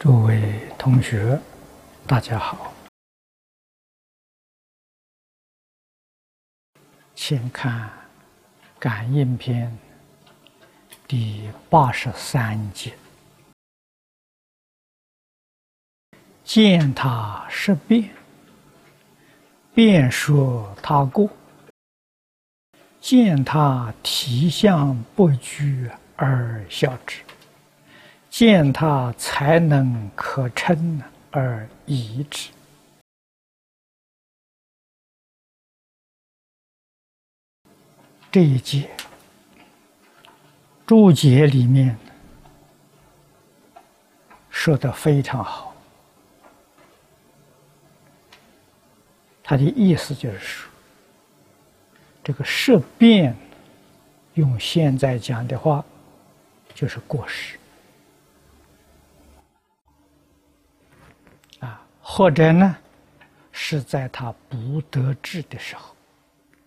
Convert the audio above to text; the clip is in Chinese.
诸位同学，大家好。请看《感应篇》第83节：见他识变，便说他过；见他体相不拘而笑之，见他才能可称而疑之。这一节注解里面说得非常好，他的意思就是说，这个识变用现在讲的话就是过失或者呢是在他不得志的时候。